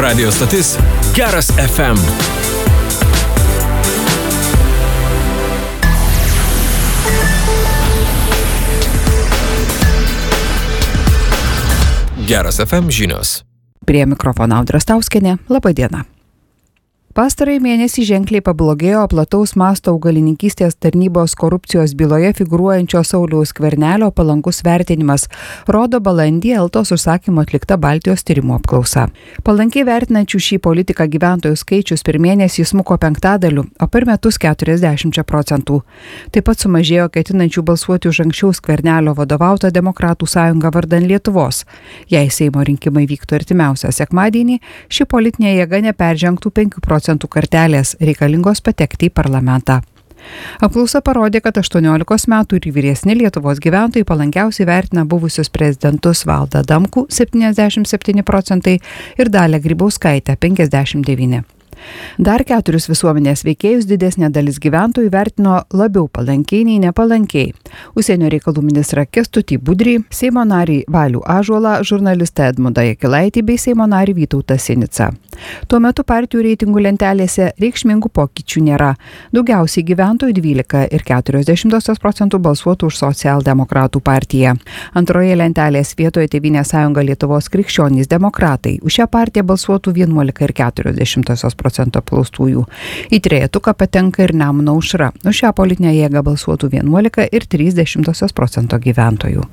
Radio stotis Geras FM. Geras FM žinios. Prie mikrofono Audra Stauskienė. Labą dieną. Pastarąjį mėnesį ženkliai pablogėjo plataus masto augalininkystės tarnybos korupcijos byloje figūruojančio Sauliaus Skvernelio palankus vertinimas, rodo balandį Eltos užsakymu atlikta Baltijos tyrimų apklausa. Palankiai vertinančių šį politiką gyventojų skaičius per mėnesį smuko 5%, o per metus 40%. Taip pat sumažėjo ketinančių balsuoti už anksčiau Skvernelio vadovautą Demokratų sąjungą vardan Lietuvos. Jei Seimo rinkimai vyktų artimiausią sekmadienį, ši politinė jėga neperžengtų 5% kartelės reikalingos patekti į parlamentą. Apklausa parodė, kad 18 metų ir vyresni Lietuvos gyventojai palankiausiai vertina buvusius prezidentus Valdą Adamkų 77% ir Dalią Grybauskaitę 59%. Dar 4 visuomenės veikėjus didesnė dalis gyventojų vertino labiau palankiai nei nepalankiai. Užsienio reikalų ministrą Kęstutį Budrį, Seimo narį Valių Ąžuolą, žurnalistą Edmundą Jakilaitį bei Seimo narį Vytautą Sinicą. Tuo metu partijų reitingų lentelėse reikšmingų pokyčių nėra. Daugiausiai gyventojų 12,4% balsuotų už Socialdemokratų partiją. Antroje lentelės vietoje Tėvynės sąjunga Lietuvos krikščionys demokratai. Už šią partiją balsuotų 11,4% apklaustųjų. Į trejetuką patenka ir Nemuno aušra. Už šią politinę jėgą balsuotų 11,3% gyventojų.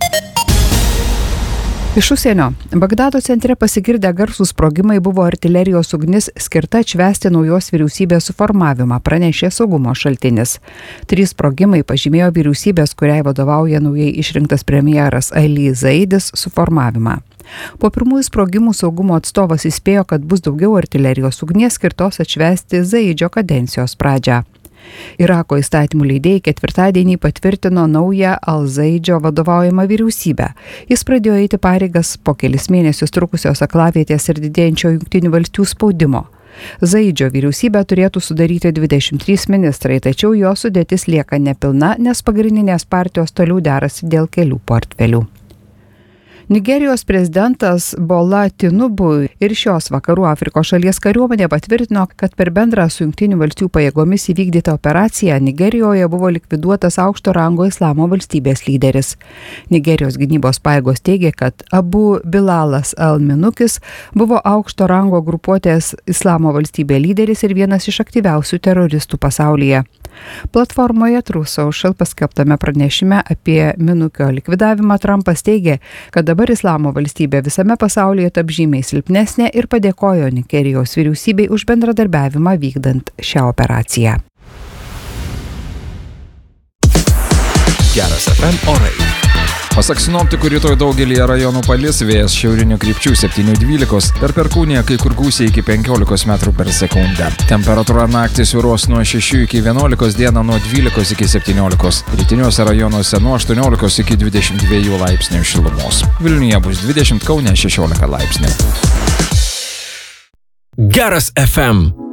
Iš užsienio. Bagdado centre pasigirdę garsūs sprogimai buvo artilerijos ugnis skirta atšvęsti naujos vyriausybės suformavimą, pranešė saugumo šaltinis. 3 sprogimai pažymėjo vyriausybės, kuriai vadovauja naujai išrinktas premjeras Ali Zaidis, suformavimą. Po pirmųjų sprogimų saugumo atstovas įspėjo, kad bus daugiau artilerijos ugnies skirtos atšvęsti Zaidžio kadencijos pradžią. Irako įstatymų leidėjai ketvirtadienį patvirtino naują Al-Zaidžio vadovaujamą vyriausybę. Jis pradėjo eiti pareigas po kelis mėnesius trukusios aklavietės ir didėjančio Jungtinių valstijų spaudimo. Zaidžio vyriausybę turėtų sudaryti 23 ministrai, tačiau jo sudėtis lieka nepilna, nes pagrindinės partijos toliau derasi dėl kelių portfelių. Nigerijos prezidentas Bola Tinubu ir šios vakarų Afrikos šalies kariuomenė patvirtino, kad per bendrą su Jungtinių valstijų pajėgomis įvykdytą operaciją Nigerijoje buvo likviduotas aukšto rango Islamo valstybės lyderis. Nigerijos gynybos pajėgos teigia, kad Abu Bilalas Al-Minukis buvo aukšto rango grupuotės Islamo valstybė lyderis ir vienas iš aktyviausių teroristų pasaulyje. Platformoje Truth Social paskelbtame pranešime apie Minukio likvidavimą Trumpas teigė, kad dabar Islamo valstybė visame pasaulyje taps žymiai silpnesnė ir padėkojo Nigerijos vyriausybei už bendradarbiavimą vykdant šią operaciją. Geras FM orai. Pasak sinoptikų, rytoj daugelį rajonų palis, vėjas šiaurinių krypčių 7-12, per Perkūniją kai kur gūsiai iki 15 metrų per sekundę. Temperatūra naktį svyruos nuo 6 iki 11, dieną nuo 12 iki 17, rytiniuose rajonuose nuo 18 iki 22 laipsnių šilumos. Vilniuje bus 20, Kaune 16 laipsnių. Geras FM.